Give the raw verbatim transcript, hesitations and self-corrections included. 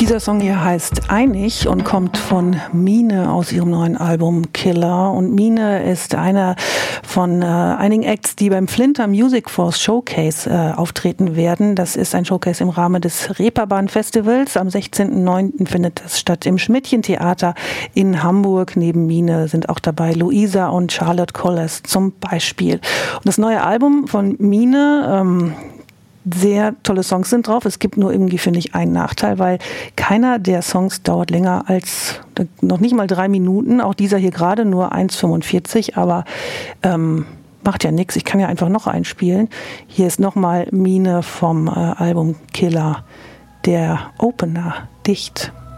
Dieser Song hier heißt Einig und kommt von Mine aus ihrem neuen Album Killer. Und Mine ist einer von äh, einigen Acts, die beim Flinter Music Force Showcase äh, auftreten werden. Das ist ein Showcase im Rahmen des Reeperbahn Festivals. Am sechzehnten neunten findet das statt im Schmidtchen-Theater in Hamburg. Neben Mine sind auch dabei Luisa und Charlotte Collis zum Beispiel. Und das neue Album von Mine, ähm, sehr tolle Songs sind drauf. Es gibt nur irgendwie, finde ich, einen Nachteil, weil keiner der Songs dauert länger als noch nicht mal drei Minuten. Auch dieser hier gerade nur eins fünfundvierzig, aber ähm, macht ja nichts. Ich kann ja einfach noch einspielen. Hier ist nochmal Mine vom äh, Album Killer, der Opener, Dicht.